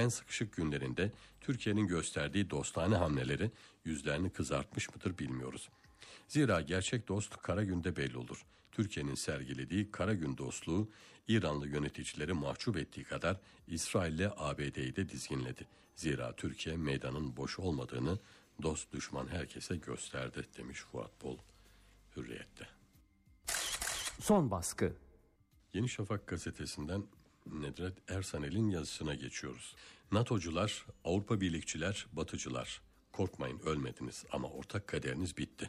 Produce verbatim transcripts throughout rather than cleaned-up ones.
en sıkışık günlerinde Türkiye'nin gösterdiği dostane hamleleri yüzlerini kızartmış mıdır bilmiyoruz. Zira gerçek dost kara günde belli olur. Türkiye'nin sergilediği kara gün dostluğu İranlı yöneticileri mahcup ettiği kadar İsrail ile A B D'yi de dizginledi. Zira Türkiye meydanın boş olmadığını dost düşman herkese gösterdi demiş Fuat Bol Hürriyet'te. Son baskı. Yeni Şafak gazetesinden Nedret Ersanel'in yazısına geçiyoruz. NATO'cular, Avrupa Birlikçiler, Batıcılar, korkmayın ölmediniz ama ortak kaderiniz bitti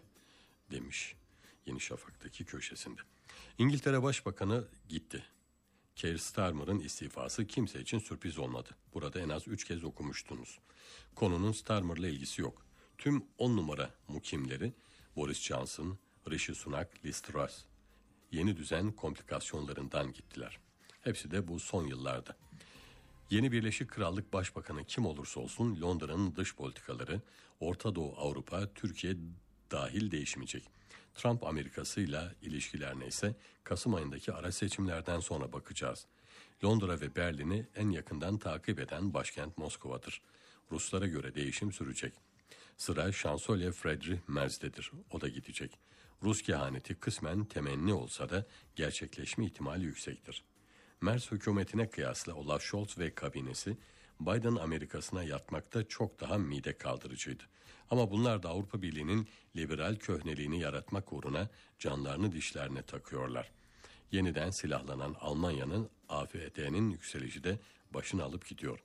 demiş Yeni Şafak'taki köşesinde. İngiltere Başbakanı gitti. Keir Starmer'ın istifası kimse için sürpriz olmadı. Burada en az üç kez okumuştunuz. Konunun Starmer'la ilgisi yok. Tüm on numara mukimleri Boris Johnson, Rishi Sunak, Liz Truss yeni düzen komplikasyonlarından gittiler. Hepsi de bu son yıllarda. Yeni Birleşik Krallık Başbakanı kim olursa olsun Londra'nın dış politikaları, Orta Doğu, Avrupa, Türkiye dahil değişmeyecek. Trump Amerika'sıyla ilişkiler neyse Kasım ayındaki ara seçimlerden sonra bakacağız. Londra ve Berlin'i en yakından takip eden başkent Moskova'dır. Ruslara göre değişim sürecek. Sıra Şansölye Friedrich Merz'dedir. O da gidecek. Rus kehaneti kısmen temenni olsa da gerçekleşme ihtimali yüksektir. Merz hükümetine kıyasla Olaf Scholz ve kabinesi Biden Amerikasına yatmakta çok daha mide kaldırıcıydı. Ama bunlar da Avrupa Birliği'nin liberal köhneliğini yaratmak uğruna canlarını dişlerine takıyorlar. Yeniden silahlanan Almanya'nın A F D'nin yükselişi de başını alıp gidiyor.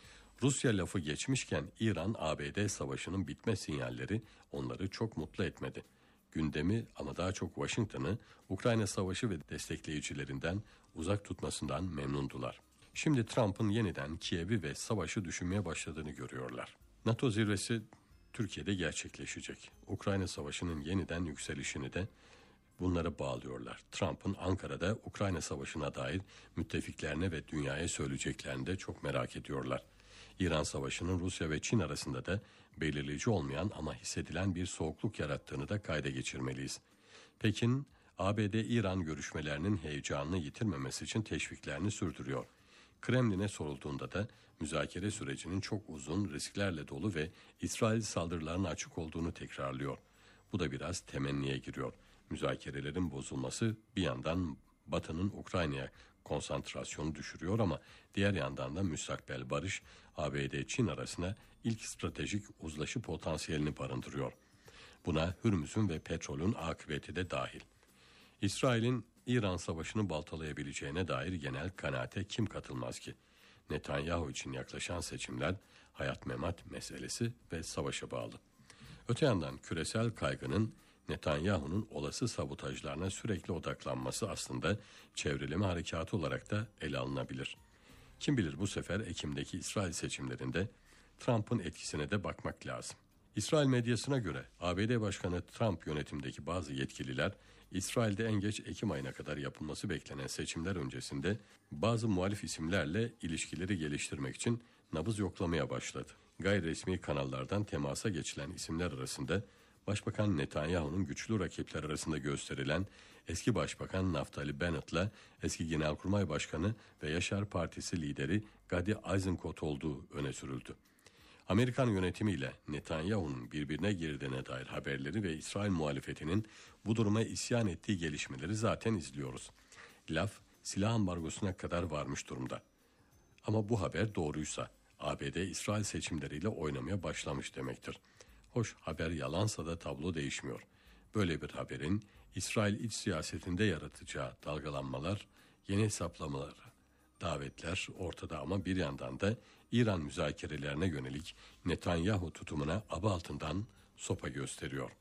Rusya lafı geçmişken İran-A B D savaşının bitme sinyalleri onları çok mutlu etmedi. Gündemi ama daha çok Washington'ı Ukrayna savaşı ve destekleyicilerinden uzak tutmasından memnundular. Şimdi Trump'ın yeniden Kiev'i ve savaşı düşünmeye başladığını görüyorlar. NATO zirvesi Türkiye'de gerçekleşecek. Ukrayna savaşının yeniden yükselişini de bunlara bağlıyorlar. Trump'ın Ankara'da Ukrayna savaşına dair müttefiklerine ve dünyaya söyleyeceklerini de çok merak ediyorlar. İran Savaşı'nın Rusya ve Çin arasında da belirleyici olmayan ama hissedilen bir soğukluk yarattığını da kayda geçirmeliyiz. Pekin, A B D-İran görüşmelerinin heyecanını yitirmemesi için teşviklerini sürdürüyor. Kremlin'e sorulduğunda da müzakere sürecinin çok uzun, risklerle dolu ve İsrail saldırılarına açık olduğunu tekrarlıyor. Bu da biraz temenniye giriyor. Müzakerelerin bozulması bir yandan Batı'nın Ukrayna'ya konsantrasyonu düşürüyor ama diğer yandan da müstakbel barış A B D-Çin arasına ilk stratejik uzlaşı potansiyelini barındırıyor. Buna Hürmüz'ün ve petrolün akıbeti de dahil. İsrail'in İran savaşını baltalayabileceğine dair genel kanaate kim katılmaz ki? Netanyahu için yaklaşan seçimler hayat memat meselesi ve savaşa bağlı. Öte yandan küresel kaygının Netanyahu'nun olası sabotajlarına sürekli odaklanması aslında çevreleme harekatı olarak da ele alınabilir. Kim bilir bu sefer Ekim'deki İsrail seçimlerinde Trump'ın etkisine de bakmak lazım. İsrail medyasına göre A B D Başkanı Trump yönetimdeki bazı yetkililer İsrail'de en geç Ekim ayına kadar yapılması beklenen seçimler öncesinde bazı muhalif isimlerle ilişkileri geliştirmek için nabız yoklamaya başladı. Gayri resmi kanallardan temasa geçilen isimler arasında Başbakan Netanyahu'nun güçlü rakipler arasında gösterilen eski Başbakan Naftali Bennett'la eski Genelkurmay Başkanı ve Yaşar Partisi lideri Gadi Eisenkot olduğu öne sürüldü. Amerikan yönetimiyle Netanyahu'nun birbirine girdiğine dair haberleri ve İsrail muhalefetinin bu duruma isyan ettiği gelişmeleri zaten izliyoruz. Laf silah ambargosuna kadar varmış durumda. Ama bu haber doğruysa A B D İsrail seçimleriyle oynamaya başlamış demektir. Hoş haber yalansa da tablo değişmiyor. Böyle bir haberin İsrail iç siyasetinde yaratacağı dalgalanmalar, yeni hesaplamalar, davetler ortada ama bir yandan da İran müzakerelerine yönelik Netanyahu tutumuna aba altından sopa gösteriyor.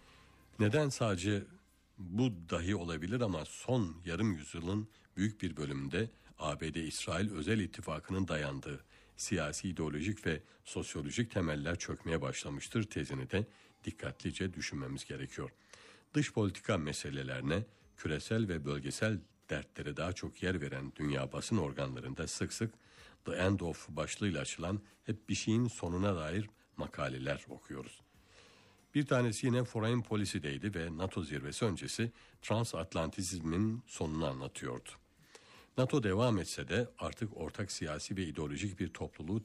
Neden sadece bu dahi olabilir ama son yarım yüzyılın büyük bir bölümünde A B D-İsrail özel ittifakının dayandığı siyasi, ideolojik ve sosyolojik temeller çökmeye başlamıştır tezini de dikkatlice düşünmemiz gerekiyor. Dış politika meselelerine, küresel ve bölgesel dertlere daha çok yer veren dünya basın organlarında sık sık The End of başlığıyla açılan hep bir şeyin sonuna dair makaleler okuyoruz. Bir tanesi yine Foreign Policy'deydi ve NATO zirvesi öncesi transatlantizmin sonunu anlatıyordu. NATO devam etse de artık ortak siyasi ve ideolojik bir topluluğu